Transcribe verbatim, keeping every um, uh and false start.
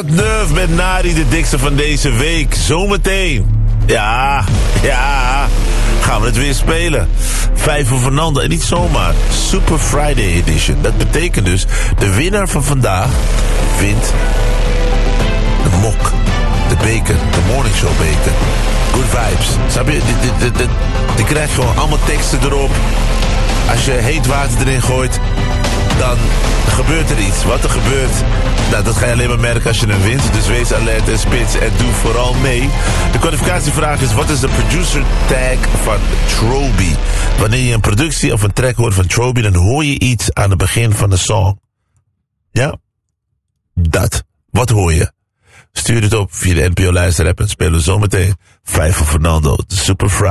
Got Nerve met Nari, de dikste van deze week. Zometeen. Ja, ja. Gaan we het weer spelen. Vijf voor Fernando. En niet zomaar. Super Friday Edition. Dat betekent dus, de winnaar van vandaag wint de mok. De beker. De morning show beker. Good vibes. Snap je? Die, die, die, die, die krijg gewoon allemaal teksten erop. Als je heet water erin gooit, dan gebeurt er iets. Wat er gebeurt, nou, dat ga je alleen maar merken als je hem wint. Dus wees alert en spits en doe vooral mee. De kwalificatievraag is, wat is de producer tag van Troby? Wanneer je een productie of een track hoort van Troby, dan hoor je iets aan het begin van de song. Ja? Dat. Wat hoor je? Stuur het op via de N P O Luisterapp en spelen we zometeen vijf voor Fernando. Super Friday.